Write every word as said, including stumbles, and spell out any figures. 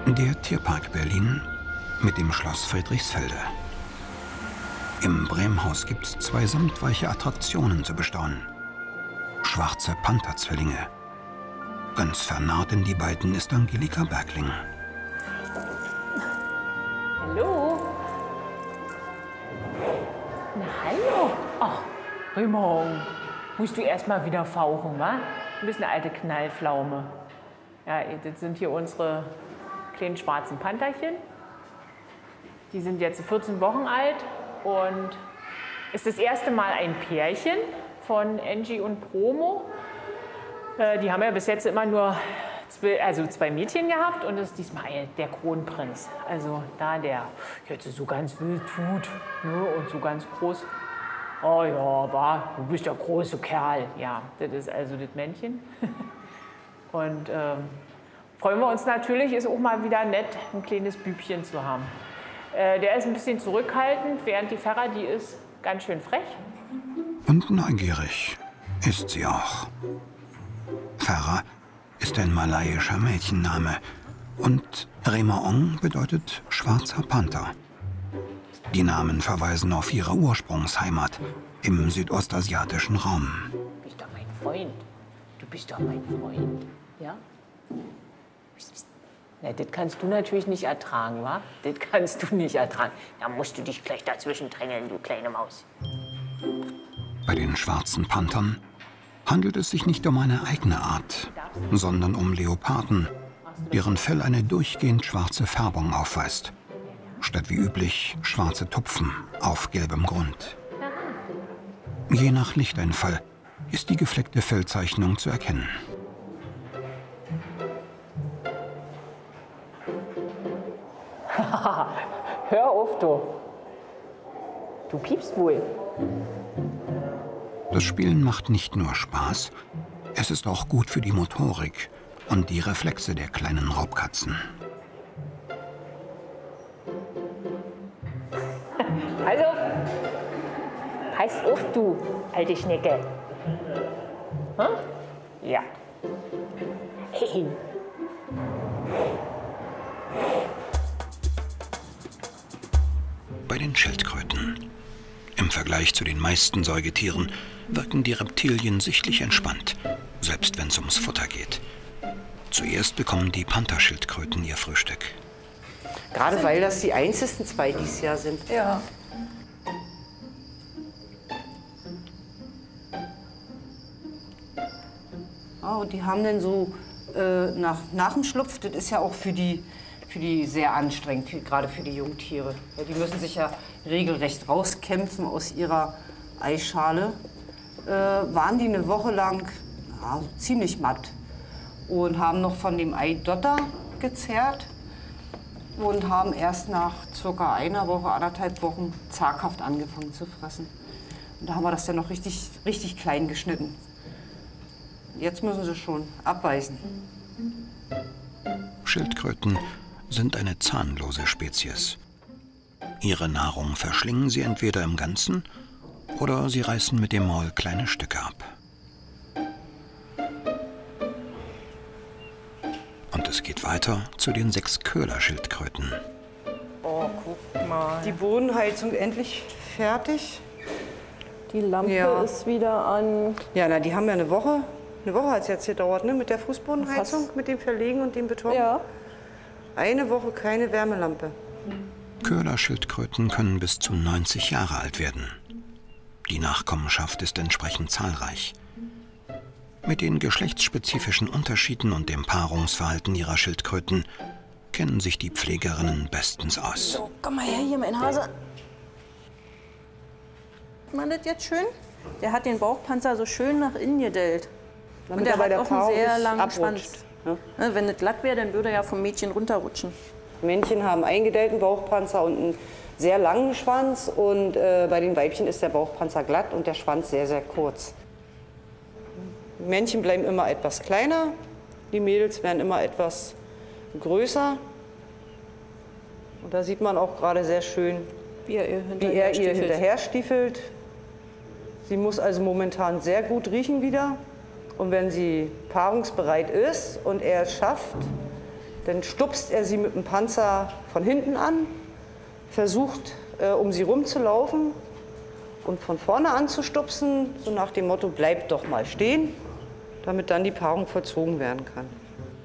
Der Tierpark Berlin mit dem Schloss Friedrichsfelde. Im Bremhaus gibt es zwei samtweiche Attraktionen zu bestaunen. Schwarze Panther-Zwillinge. Ganz vernarrt in die beiden ist Angelika Bergling. Hallo. Na hallo. Ach, Raymond, musst du erst mal wieder fauchen, wa? Du bist eine alte Knallpflaume. Ja, das sind hier unsere kleinen schwarzen Pantherchen. Die sind jetzt vierzehn Wochen alt und ist das erste Mal ein Pärchen von Angie und Promo. Äh, die haben ja bis jetzt immer nur zwei, also zwei Mädchen gehabt und ist diesmal der Kronprinz. Also da der jetzt so ganz wild tut, ne, und so ganz groß. Oh ja, war, du bist der große Kerl. Ja, das ist also das Männchen. Und ähm, freuen wir uns natürlich, ist auch mal wieder nett, ein kleines Bübchen zu haben. Äh, der ist ein bisschen zurückhaltend, während die Ferra, die ist ganz schön frech. Und neugierig ist sie auch. Ferra ist ein malaiischer Mädchenname und Remaong bedeutet schwarzer Panther. Die Namen verweisen auf ihre Ursprungsheimat im südostasiatischen Raum. Du bist doch mein Freund. Du bist doch mein Freund. Ja? Na, das kannst du natürlich nicht ertragen, wa? Das kannst du nicht ertragen. Da musst du dich gleich dazwischen drängeln, du kleine Maus. Bei den schwarzen Panthern handelt es sich nicht um eine eigene Art, sondern um Leoparden, deren Fell eine durchgehend schwarze Färbung aufweist, statt wie üblich schwarze Tupfen auf gelbem Grund. Je nach Lichteinfall ist die gefleckte Fellzeichnung zu erkennen. Hör auf, du. Du piepst wohl. Das Spielen macht nicht nur Spaß, es ist auch gut für die Motorik und die Reflexe der kleinen Raubkatzen. Also, pass auf, du alte Schnecke. Hm? Ja. Hey. Bei den Schildkröten. Im Vergleich zu den meisten Säugetieren wirken die Reptilien sichtlich entspannt, selbst wenn es ums Futter geht. Zuerst bekommen die Pantherschildkröten ihr Frühstück. Gerade weil das die einzigsten zwei dieses Jahr sind. Ja. Oh, die haben dann so äh, nach, nach dem Schlupf, das ist ja auch für die, für die sehr anstrengend, für, gerade für die Jungtiere. Ja, die müssen sich ja regelrecht rauskämpfen aus ihrer Eischale. Äh, waren die eine Woche lang ja, ziemlich matt und haben noch von dem Eidotter gezerrt und haben erst nach circa einer Woche, anderthalb Wochen zaghaft angefangen zu fressen. Und da haben wir das dann noch richtig, richtig klein geschnitten. Jetzt müssen sie schon abbeißen. Schildkröten sind eine zahnlose Spezies. Ihre Nahrung verschlingen sie entweder im Ganzen oder sie reißen mit dem Maul kleine Stücke ab. Und es geht weiter zu den sechs Köhlerschildkröten. Oh, guck mal. Die Bodenheizung endlich fertig. Die Lampe Ja. ist wieder an. Ja, na, die haben ja eine Woche. Eine Woche hat es jetzt gedauert, ne? Mit der Fußbodenheizung, Fast. mit dem Verlegen und dem Beton. Ja. Eine Woche keine Wärmelampe. Köhlerschildkröten können bis zu neunzig Jahre alt werden. Die Nachkommenschaft ist entsprechend zahlreich. Mit den geschlechtsspezifischen Unterschieden und dem Paarungsverhalten ihrer Schildkröten kennen sich die Pflegerinnen bestens aus. So, komm mal her hier, mein Hase. Man das jetzt schön? Der hat den Bauchpanzer so schön nach innen gedellt. Und der er bei hat der auch einen Paarung sehr nicht langen abrutscht, Schwanz. ne? Ne, wenn es glatt wäre, dann würde er ja vom Mädchen runterrutschen. Männchen haben einen gedellten Bauchpanzer und einen sehr langen Schwanz. Und äh, bei den Weibchen ist der Bauchpanzer glatt und der Schwanz sehr, sehr kurz. Die Männchen bleiben immer etwas kleiner, die Mädels werden immer etwas größer. Und da sieht man auch gerade sehr schön, Wie er ihr wie er ihr stiefelt. hinterher stiefelt. Sie muss also momentan sehr gut riechen wieder. Und wenn sie paarungsbereit ist und er es schafft, Dann stupst er sie mit dem Panzer von hinten an, versucht, äh, um sie rumzulaufen und von vorne anzustupsen, so nach dem Motto, bleib doch mal stehen, damit dann die Paarung vollzogen werden kann.